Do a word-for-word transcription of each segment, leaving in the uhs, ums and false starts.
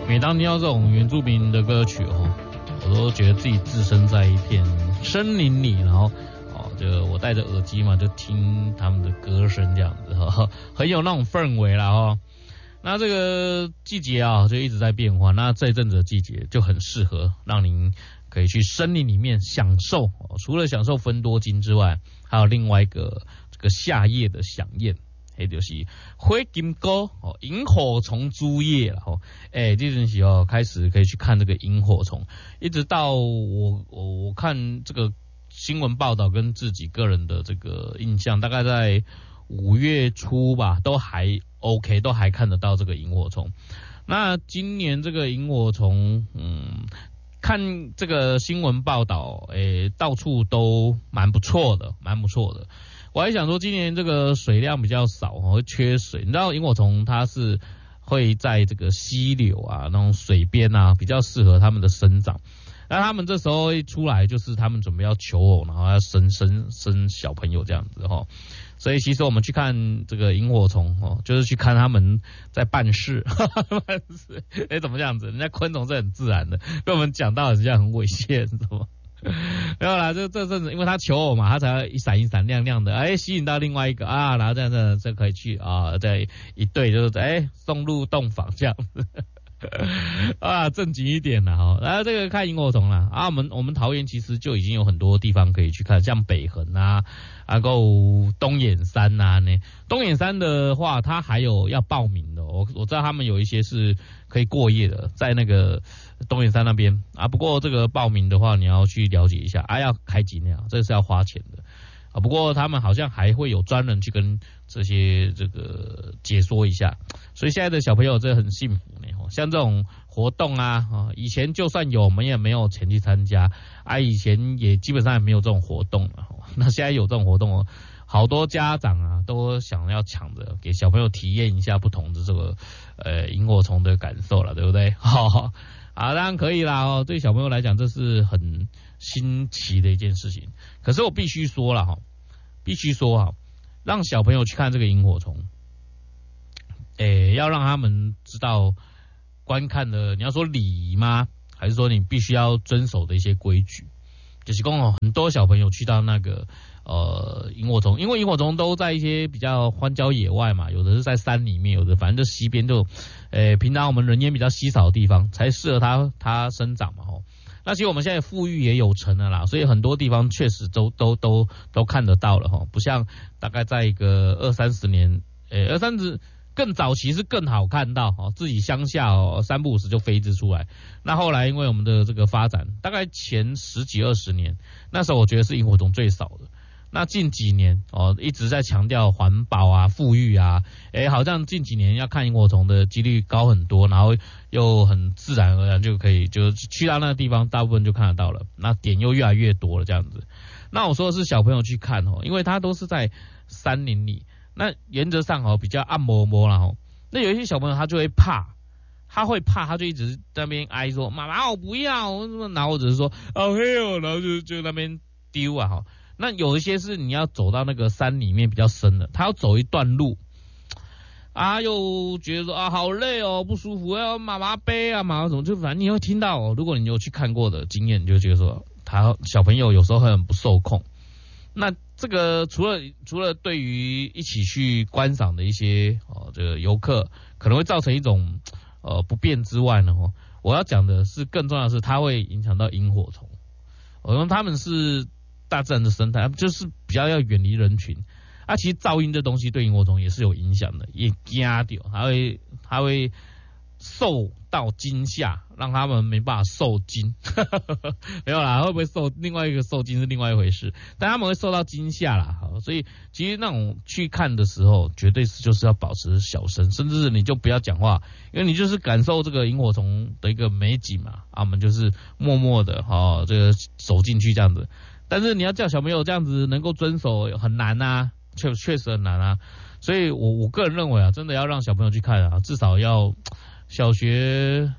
每当听到这种原住民的歌曲哦，我都觉得自己置身在一片森林里，然后哦，就我戴着耳机嘛，就听他们的歌声这样子哈，很有那种氛围啦哈。那这个季节啊，就一直在变化。那这一阵子的季节就很适合让您可以去森林里面享受，哦、除了享受芬多精之外，还有另外一个这个夏夜的飨宴。也就是火金菇哦，萤火虫之夜了吼，哎，这阵时候开始可以去看这个萤火虫，一直到我我我看这个新闻报道跟自己个人的这个印象，大概在五月初吧，都还 OK， 都还看得到这个萤火虫。那今年这个萤火虫，嗯，看这个新闻报道，哎，到处都蛮不错的，蛮不错的。我还想说，今年这个水量比较少，会缺水。你知道萤火虫它是会在这个溪流啊、那种水边啊，比较适合它们的生长。那他们这时候一出来，就是他们准备要求偶，然后要生生生小朋友这样子哈。所以其实我们去看这个萤火虫哦，就是去看他们在办事。办事，哎，怎么这样子？人家昆虫是很自然的，被我们讲到人家很猥亵，你知道吗？没有啦，这这阵子因为他求偶嘛，他才一闪一闪亮亮的，哎，吸引到另外一个啊，然后这样子这可以去啊，再一对就是哎送入洞房这样子。啊，正经一点啦哈。然后这个看萤火虫啦，啊，我们我们桃园其实就已经有很多地方可以去看，像北横啊，然后东眼山呐、啊，呢，东眼山的话，它还有要报名的，我我知道他们有一些是可以过夜的，在那个东眼山那边啊。不过这个报名的话，你要去了解一下啊，要开几年，这个是要花钱的。啊，不过他们好像还会有专人去跟这些这个解说一下，所以现在的小朋友真的很幸福呢。像这种活动啊，啊，以前就算有，我们也没有钱去参加啊，以前也基本上也没有这种活动了。那现在有这种活动哦，好多家长啊都想要抢着给小朋友体验一下不同的这个呃萤火虫的感受了，对不对？好，好，当然可以啦哦，对小朋友来讲这是很新奇的一件事情。可是我必须说了哈，必须说哈，让小朋友去看这个萤火虫，诶，要让他们知道观看的，你要说礼仪吗？还是说你必须要遵守的一些规矩？就是讲哦，很多小朋友去到那个呃萤火虫，因为萤火虫都在一些比较荒郊野外嘛，有的是在山里面，有的反正就溪边就，诶，平常我们人烟比较稀少的地方才适合它它生长嘛吼。那其实我们现在富裕也有成了啦，所以很多地方确实都都都都看得到了哈，不像大概在一个二三十年，诶，二三十更早期是更好看到哦，自己乡下哦三不五时就飞一只出来。那后来因为我们的这个发展，大概前十几二十年，那时候我觉得是萤火虫最少的。那近几年哦一直在强调环保啊、富裕啊，诶，好像近几年要看萤火虫的几率高很多，然后又很自然而然就可以就去到那个地方，大部分就看得到了。那点又越来越多了这样子。那我说的是小朋友去看哦，因为他都是在山林里，那原则上哦比较暗摸摸啦哦。那有一些小朋友他就会怕，他会怕，他就一直在那边哀说妈妈我不要，然后或者是说好黑哦，然后就就那边丢啊哈。那有一些是你要走到那个山里面比较深的，他要走一段路啊，又觉得说啊好累哦，不舒服，要妈妈背啊，妈妈怎么就反正你会听到哦。如果你有去看过的经验，你就觉得说他小朋友有时候会很不受控。那这个除了除了对于一起去观赏的一些哦这个游客可能会造成一种呃不便之外呢，哦，我要讲的是更重要的是它会影响到萤火虫。我说他们是大自然的生态，就是比较要远离人群。啊，其实噪音这东西对萤火虫也是有影响的，也惊到，它会它会受到惊吓，让他们没办法受惊。没有啦，会不会受另外一个受惊是另外一回事，但他们会受到惊吓啦。所以其实那种去看的时候，绝对是就是要保持小声，甚至你就不要讲话，因为你就是感受这个萤火虫的一个美景嘛。啊，我们就是默默的哦，这个走进去这样子。但是你要叫小朋友这样子能够遵守很难啊，确确实很难啊。所以我我个人认为啊，真的要让小朋友去看啊，至少要小学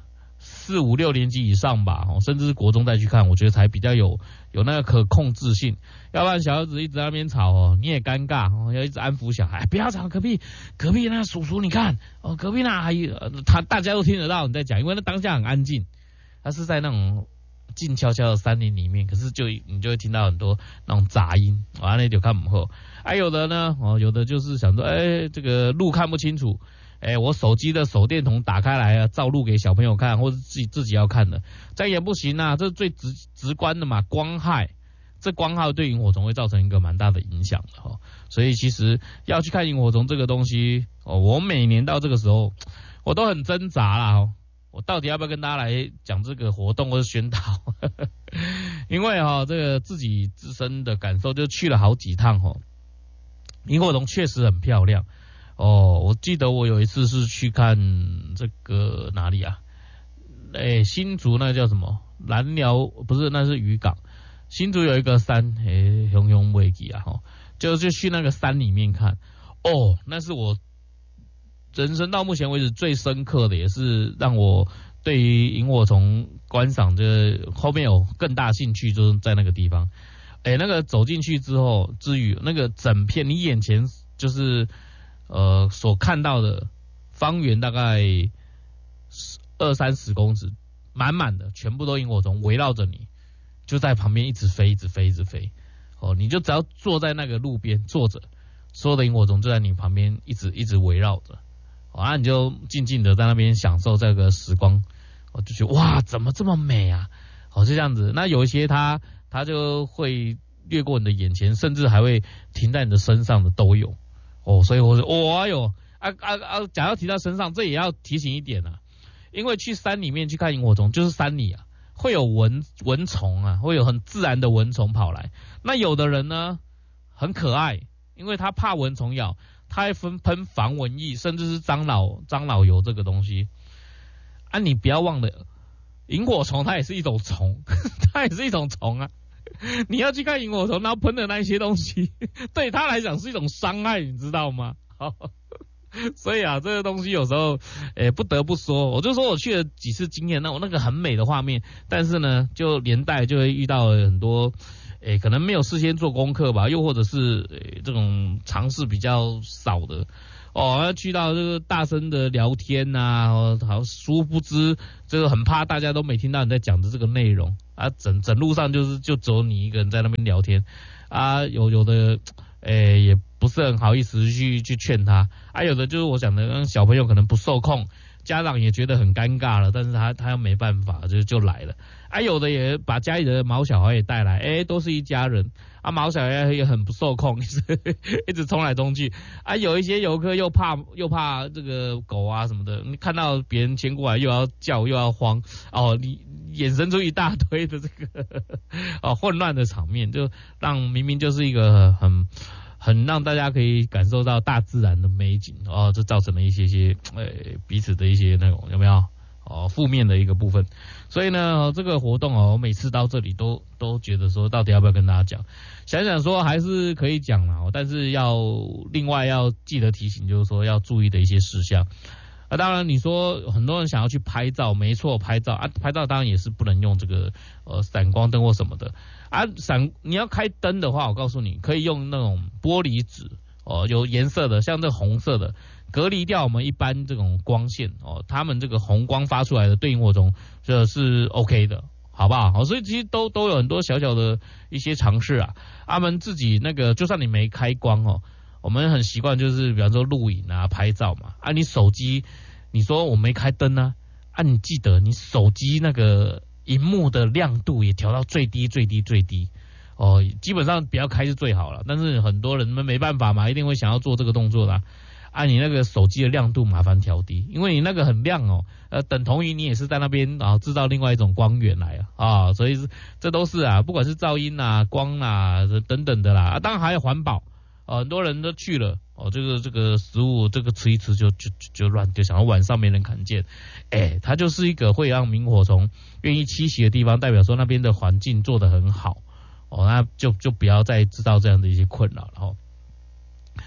四五六年级以上吧，哦，甚至是国中再去看，我觉得才比较有有那个可控制性。要不然小孩子一直在那边吵哦，你也尴尬哦，要一直安抚小孩，不要吵，隔壁隔壁那叔叔你看哦，隔壁那阿姨，他大家都听得到你在讲，因为那当下很安静，他是在那种静悄悄的山林里面，可是就你就会听到很多那种杂音，完了就看不后。还、啊、有的呢，哦，有的就是想说，哎，这个路看不清楚。哎，我手机的手电筒打开来啊，照路给小朋友看，或者自己自己要看的，这样也不行啊，这是最直直观的嘛，光害，这光害对萤火虫会造成一个蛮大的影响的哈、哦。所以其实要去看萤火虫这个东西，哦，我每年到这个时候，我都很挣扎啦、哦，我到底要不要跟大家来讲这个活动或者宣导？因为哈、哦，这个自己自身的感受，就去了好几趟哈、哦，萤火虫确实很漂亮。哦，我记得我有一次是去看这个哪里啊？哎，新竹那个叫什么？南寮不是，那是渔港。新竹有一个山，哎，熊熊尾基啊，哈，就就去那个山里面看。哦，那是我人生到目前为止最深刻的，也是让我对于萤火虫观赏这后面有更大兴趣，就是在那个地方。哎，那个走进去之后，至于那个整片，你眼前就是。呃，所看到的方圆大概二三十公尺，满满的，全部都萤火虫围绕着你，就在旁边一直飞，一直飞，一直飞。哦，你就只要坐在那个路边坐着，所有的萤火虫就在你旁边一直一直围绕着。哦，啊，你就静静的在那边享受这个时光。我就觉得哇，怎么这么美啊？哦，就这样子。那有一些它它就会掠过你的眼前，甚至还会停在你的身上的都有。哦，所以我说，哦，哎呦，啊啊啊！讲到提到身上，这也要提醒一点啊，因为去山里面去看萤火虫，就是山里啊，会有蚊蚊虫啊，会有很自然的蚊虫跑来。那有的人呢，很可爱，因为他怕蚊虫咬，他还分喷防蚊液，甚至是樟脑樟脑油这个东西。啊，你不要忘了，萤火虫它也是一种虫，它也是一种虫啊。你要去看萤火虫，然后喷的那些东西，对他来讲是一种伤害，你知道吗？所以啊，这个东西有时候，诶，不得不说，我就说我去了几次经验，那我那个很美的画面，但是呢，就连带就会遇到很多，诶，可能没有事先做功课吧，又或者是诶这种尝试比较少的。哦，要去到这个大声的聊天呐、啊，哦，好，殊不知这个很怕大家都没听到你在讲的这个内容啊，整整路上就是就只有你一个人在那边聊天啊，有有的诶也不是很好意思去去劝他啊，有的就是我讲的小朋友可能不受控，家长也觉得很尴尬了，但是他他又没办法，就就来了啊，有的也把家里的毛小孩也带来，诶，都是一家人。啊，毛小孩也很不受控，一直一直冲来冲去。啊，有一些游客又怕又怕这个狗啊什么的，你看到别人牵过来又要叫又要慌，哦，你衍生出一大堆的这个哦混乱的场面，就让明明就是一个很很让大家可以感受到大自然的美景哦，这造成了一些些呃彼此的一些那种有没有？哦，负面的一个部分，所以呢，哦、这个活动哦，我每次到这里都都觉得说，到底要不要跟大家讲？想想说还是可以讲啦，但是要另外要记得提醒，就是说要注意的一些事项。啊，当然你说很多人想要去拍照，没错，拍照啊，拍照当然也是不能用这个呃闪光灯或什么的啊，闪你要开灯的话，我告诉你，可以用那种玻璃纸哦，有颜色的，像这红色的。隔离掉我们一般这种光线哦，他们这个红光发出来的对萤火虫这是 OK 的，好不好？好，所以其实都都有很多小小的一些尝试啊。他们自己那个，就算你没开光哦，我们很习惯就是比方说录影啊、拍照嘛。啊，你手机，你说我没开灯啊，啊，你记得你手机那个萤幕的亮度也调到最低、最低、最低。哦，基本上不要开是最好了。但是很多人们没办法嘛，一定会想要做这个动作的啊。啊，你那个手机的亮度麻烦调低，因为你那个很亮哦，呃，等同于你也是在那边啊制造另外一种光源来啊，啊，所以这都是啊，不管是噪音啊、光啊等等的啦，啊，当然还有环保，啊，很多人都去了，哦，这个这个食物这个吃一吃就就就就乱丢，想要晚上没人看见，哎，它就是一个会让萤火虫愿意栖息的地方，代表说那边的环境做得很好，哦，那就就不要再制造这样的一些困扰了哈。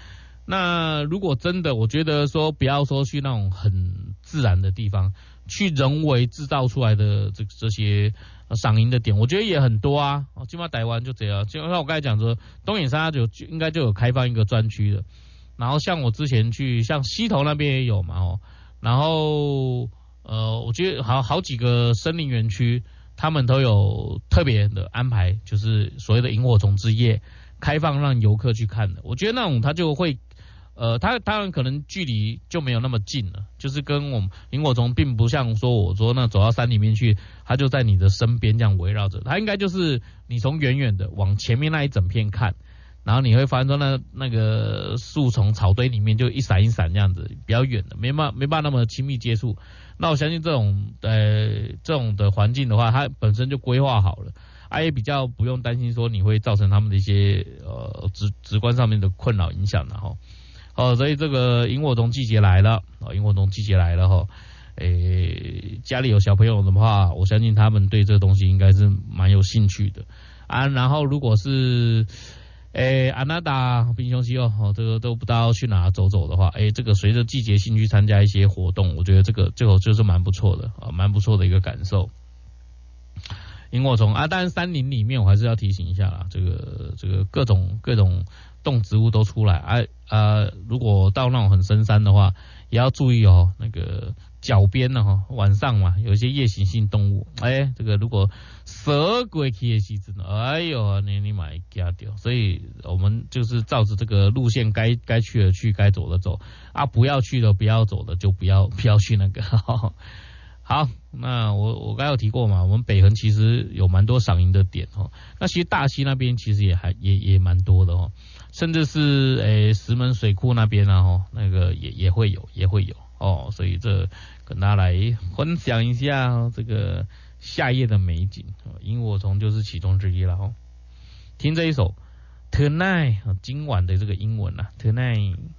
那如果真的，我觉得说不要说去那种很自然的地方，去人为制造出来的这这些赏萤的点，我觉得也很多啊。哦，起码台湾就这样，就像我刚才讲说，东眼山就应该就有开放一个专区的。然后像我之前去，像溪头那边也有嘛哦。然后呃，我觉得好好几个森林园区，他们都有特别的安排，就是所谓的萤火虫之夜，开放让游客去看的。我觉得那种它就会。呃，它当然可能距离就没有那么近了，就是跟我们萤火虫并不像说我说那走到山里面去，它就在你的身边这样围绕着，它应该就是你从远远的往前面那一整片看，然后你会发现说那那个树丛草堆里面就一闪一闪这样子，比较远的，没办没办法那么亲密接触。那我相信这种呃这种的环境的话，它本身就规划好了，啊也比较不用担心说你会造成他们的一些呃直直观上面的困扰影响的哈。哦，所以这个萤火虫季节来了，哦，萤火虫季节来了哈，诶，家里有小朋友的话，我相信他们对这个东西应该是蛮有兴趣的啊。然后如果是诶安娜达、冰熊西哦，哦，这个都不知道去哪走走的话，诶，这个随着季节性去参加一些活动，我觉得这个这个就是蛮不错的啊，蛮不错的一个感受。萤火虫啊，当然山林里面我还是要提醒一下啦，这个这个各种各种动植物都出来啊啊！如果到那种很深山的话，也要注意哦，那个脚边呢哈，晚上嘛有一些夜行性动物，哎，这个如果蛇过去的时阵，哎呦，你你买吓掉，所以我们就是照着这个路线该该去的去，该走的走啊，不要去的不要走的就不要不要去那个。好，那我我刚才有提过嘛，我们北横其实有蛮多赏萤的点哦。那其实大溪那边其实也还也也蛮多的哦，甚至是诶石门水库那边啊哈，那个也也会有也会有哦，所以这跟大家来分享一下这个夏夜的美景，萤火虫就是其中之一了哦。听这一首 Tonight 今晚的这个英文啊 Tonight。